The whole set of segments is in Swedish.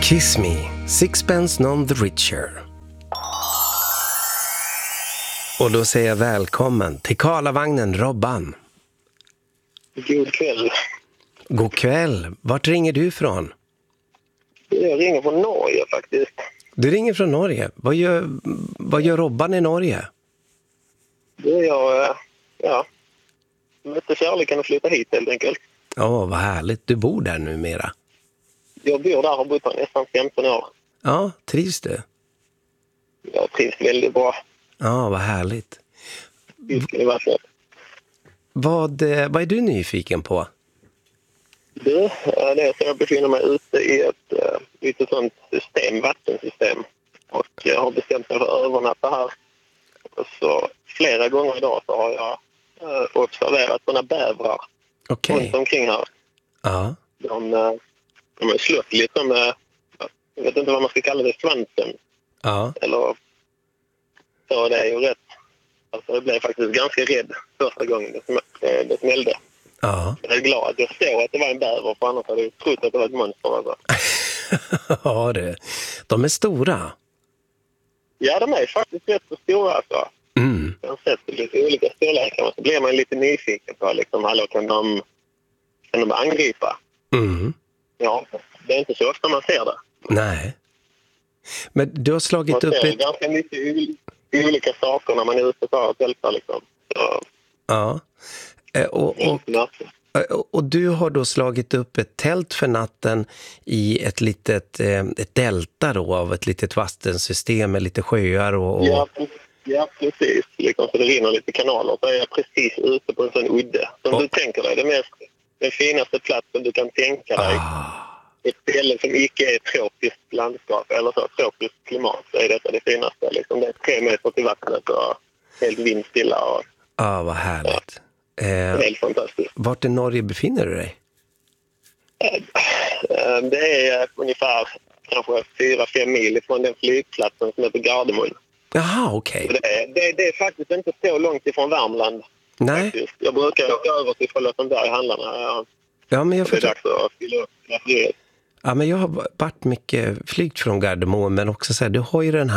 Kiss Me, Sixpence None the Richer. Och då säger jag välkommen till Karlavagnen, Robban. God kväll. God kväll. Vart ringer du ifrån? Jag ringer från Norge faktiskt. Du ringer från Norge. Vad gör Robban i Norge? Det är jag mötte kärleken och flytta hit helt enkelt. Vad härligt. Du bor där numera. Jag bor där och har bott här nästan 15 år. Ja, trivs du? Jag trivs väldigt bra. Ja, vad härligt. Det ska det vara så. Vad är du nyfiken på? Det är så jag befinner mig ute i ett sånt system, vattensystem. Och jag har bestämt mig för att övernatta här. Och så flera gånger idag så har jag observerat sådana bävrar runt omkring här. Ja. De har slått lite med, jag vet inte vad man ska kalla det, svansen. Ja. Eller så, det är ju rätt. Alltså jag blev faktiskt ganska rädd första gången det smällde. Ja. Jag är glad att jag såg att det var en bäver, för annars hade jag trott att det var ett monster. Alltså. Ja, de är stora. Ja, de är faktiskt rätt så stora alltså. Mm. Jag har sett lite olika storlekar och så blir man lite nyfiken på liksom, kan de angripa? Mm. Ja, det är inte så ofta man ser det. Nej. Men du har slagit upp ett... ganska mycket olika saker när man är ute och tältar liksom. Så... Ja. Och du har då slagit upp ett tält för natten i ett litet ett delta då, av ett litet vattensystem med lite sjöar och... Ja, precis. Liksom, så det rinner lite kanaler. Så är jag precis ute på en sån udde. Som du tänker dig, den finaste platsen du kan tänka dig. Ett ställe som icke är tropiskt landskap eller så tropiskt klimat, så är detta det finaste. Liksom. Det är 3 meter till vattnet och helt vindstilla. Vad härligt. Helt fantastiskt. Vart i Norge befinner du dig? Det är ungefär kanske 4-5 mil från den flygplatsen som heter Gardermoen. Jaha, okej. Det är faktiskt inte så långt ifrån Värmland. Nej. Faktiskt. Jag brukar åka över till Charlottenberg-handlarna. Ja, men jag det är dags att fylla upp. Ja, men jag har varit mycket flygt från Gardermoen, men också så här, du har ju den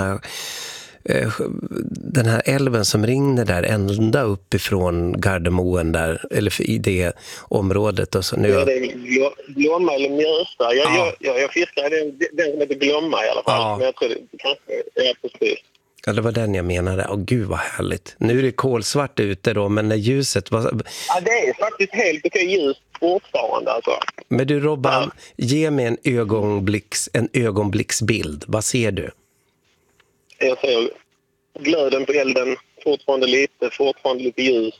här älven som rinner där ända uppifrån Gardermoen där, eller i det området. Och så nu det är Glomma eller Mjösta. Jag fiskar den som heter Glomma i alla fall. Ja. Men jag tror det kanske är precis. Ja, det var den jag menade. Gud vad härligt. Nu är det kolsvart ute då, men när ljuset var... Ja, det är faktiskt helt okej ljus fortfarande alltså. Men du Robban, ge mig en ögonblicksbild. Vad ser du? Jag ser glöden på elden, fortfarande lite ljus.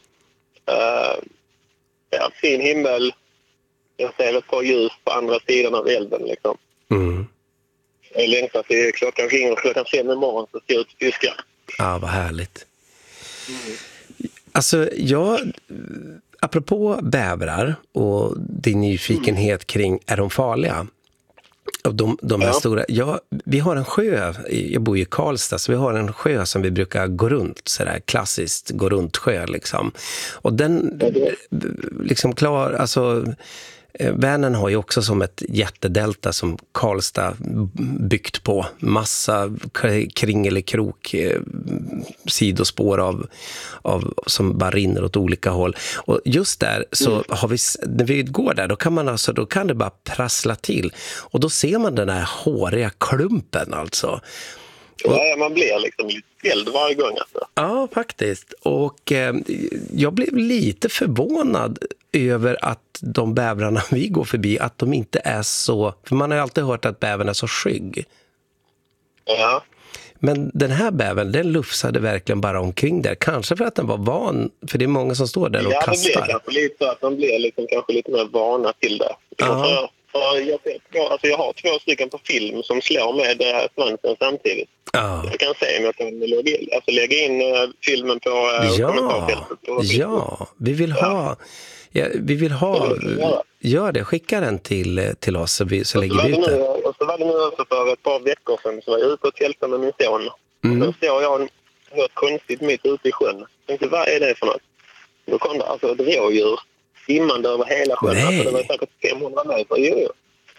Fin himmel. Jag ser ett par ljus på andra sidan av elden liksom. Mm. Jag längtar till klockan 5 imorgon så ska jag ut och fiska. Ja, vad härligt. Alltså, apropå bävrar och din nyfikenhet kring, är de farliga? Och de här stora... vi har en sjö, jag bor i Karlstad, så vi har en sjö som vi brukar gå runt, sådär klassiskt gå runt sjö liksom. Och den liksom alltså... Vänern har ju också som ett jättedelta som Karlstad byggt på. Massa kringelikrok sidospår av som bara rinner åt olika håll. Och just där så har vi, när vi går där, då kan det bara prassla till. Och då ser man den här håriga klumpen alltså. Ja, man blir liksom lite ställd varje gång alltså. Ja, faktiskt. Och jag blev lite förvånad över att de bävrarna vi går förbi, att de inte är så... För man har ju alltid hört att bävern är så skygg. Ja. Men den här bävern, den lufsade verkligen bara omkring där. Kanske för att den var van, för det är många som står där och kastar. Ja, det blir kanske lite så att de blir liksom, kanske lite mer vana till det. Ja. Jag har 2 stycken på film som slår med svansen samtidigt. Ja. Jag kan se om jag kan lägga in filmen på kommentarfältet. Ja, vi vill ha... Ja, vi vill ha... Gör det, skicka den till oss så lägger vi ut det. Och så var det nu också för ett par veckor sedan så var jag ute och tältade med min son. Och då står jag något konstigt mitt ute i sjön. Jag tänkte, vad är det för något? Då kom det alltså ett rådjur simmande över hela sjön. Alltså, det var säkert 500 meter. Jo.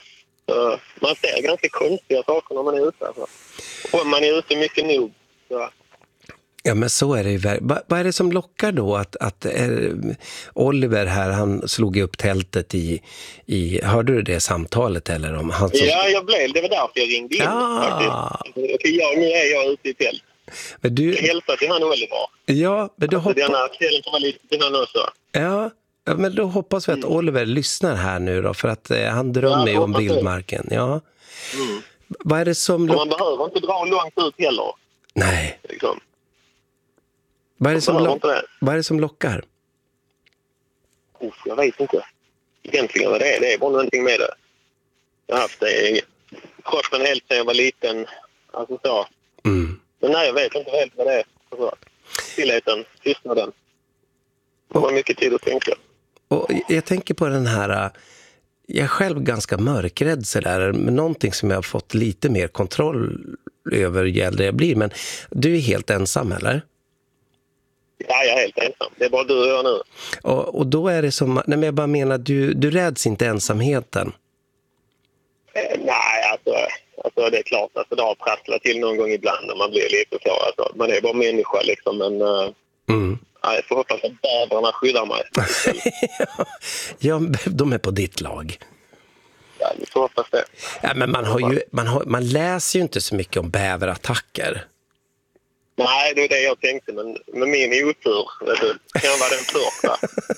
Man ser ganska konstiga saker när man är ute. Alltså. Om man är ute mycket nog. Så. Ja, men så är det ju. Vad är det som lockar då att Oliver här, han slog upp tältet i hörde du det samtalet eller om han som... Ja, det var därför jag ringde in faktiskt. Nu är jag ute i tält. Men du... Jag hälsar till han Oliver. Ja, men du hoppas... Denna kvällen som var lite till han också. Ja, men då hoppas vi att Oliver lyssnar här nu då, för att han drömmer ju om vildmarken. Ja. Vad är det som... Man behöver inte dra långt ut heller. Nej. Liksom. Vad är det som lockar? Jag vet inte. Egentligen vad det är. Det är bara någonting med det. Jag har haft det i kroppen helt sedan jag var liten. Alltså så. Men nej, jag vet inte helt vad det är. Stillheten, tystnaden. Det var mycket tid att tänka. Och jag tänker på den här... Jag är själv ganska mörkrädd sådär. Men någonting som jag har fått lite mer kontroll över ju äldre jag blir. Men du är helt ensam, eller? Ja, jag är helt ensam. Det är bara du och jag nu. Och då är det som... Nej, men jag bara menar, du räds inte ensamheten? Nej, alltså det är klart. Alltså, det har prasslat till någon gång ibland när man blir lite så. Alltså, man är bara människa liksom, men... Jag får hoppas att bävrarna skyddar mig. Ja, de är på ditt lag. Ja, jag får hoppas det. Ja, men man läser ju inte så mycket om bäverattacker. Nej, det är det jag tänkte, men med min otur, kan jag vara den första.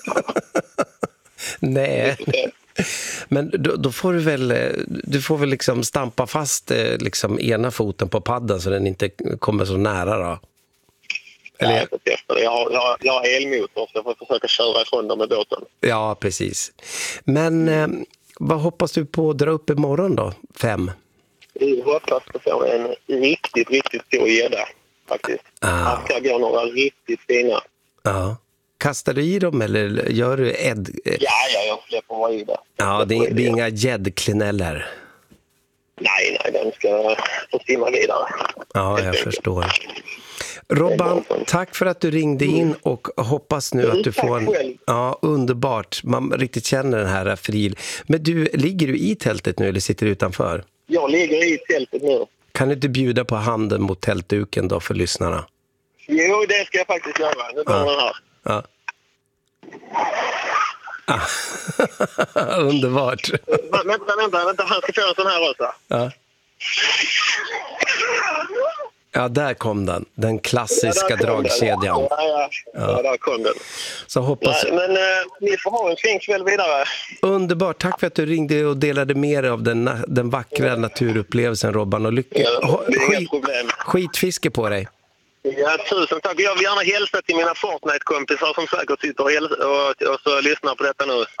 Nej. Men då får du får väl liksom stampa fast liksom ena foten på paddan så den inte kommer så nära då. Eller? Jag har elmotor så jag får försöka köra ifrån dem med båten. Ja, precis. Men vad hoppas du på att dra upp imorgon då? 5? Jag hoppas på få en riktigt, riktigt stor gädda faktiskt. Här ska gå några riktigt fina. Ja. Kastar du i dem eller gör du Ja, jag släpper vara i det. Ja, det är inga gäddklineller. Nej, den ska få simma vidare. Ja, jag förstår. Robban, tack för att du ringde in och hoppas nu att du får en... Ja, underbart. Man riktigt känner den här fril. Men ligger du i tältet nu eller sitter du utanför? Jag ligger i tältet nu. Kan du inte bjuda på handen mot tältduken då för lyssnarna? Jo, det ska jag faktiskt göra. Nu kommer den här. Ja. Underbart. Vänta. Han ska få en sån här också. Ja. Ja, där kom den. Den klassiska dragkedjan. Ja, där kom den. Så hoppas... Nej, men ni får ha en fin kväll vidare. Underbart. Tack för att du ringde och delade med dig av den vackra naturupplevelsen, Robban. Och lycka. Det är inga problem. Skitfiske på dig. Ja, tusen tack. Jag vill gärna hälsa till mina Fortnite-kompisar som säkert sitter och så lyssnar på detta nu.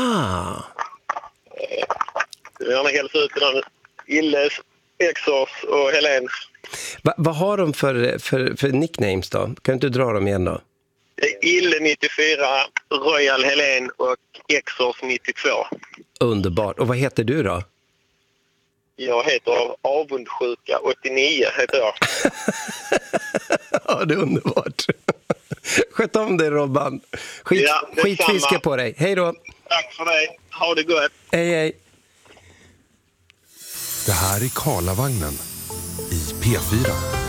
Jag vill gärna hälsa ut till dem. Illes, Exors och Helen. Vad har de för nicknames då? Kan du inte dra dem igen då? Ille 94, Royal Helen och Exors 92. Underbart. Och vad heter du då? Jag heter Avundsjuka 89 heter jag. Ja, det är underbart. Sköt om dig, Robban. Skitfiske på dig. Hej då. Tack för dig. Ha det gott. Hej. Det här är Karlavagnen i P4.